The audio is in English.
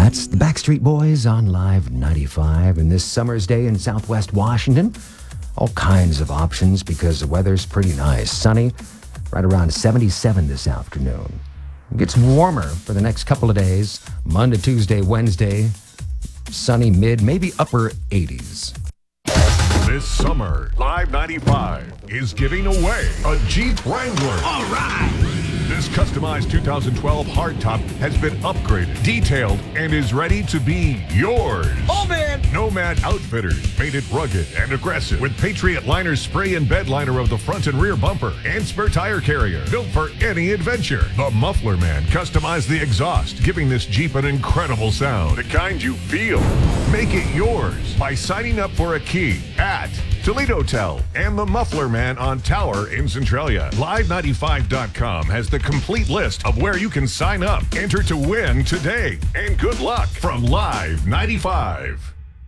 That's the Backstreet Boys on Live 95. And this summer's day in Southwest Washington, all kinds of options because the weather's pretty nice. Sunny, right around 77 this afternoon. It gets warmer for the next couple of days. Monday, Tuesday, Wednesday, sunny mid, maybe upper 80s. This summer, Live 95 is giving away a Jeep Wrangler. All right! This customized 2012 hardtop has been upgraded, detailed, and is ready to be yours. Oh, man! Nomad Outfitters made it rugged and aggressive with Patriot Liner spray and bed liner of the front and rear bumper and spare tire carrier, built for any adventure. The Muffler Man customized the exhaust, giving this Jeep an incredible sound, the kind you feel. Make it yours by signing up for a key at Toledo Tel and the Muffler Man on Tower in Centralia. Live95.com has the complete list of where you can sign up. Enter to win today. And good luck from Live 95.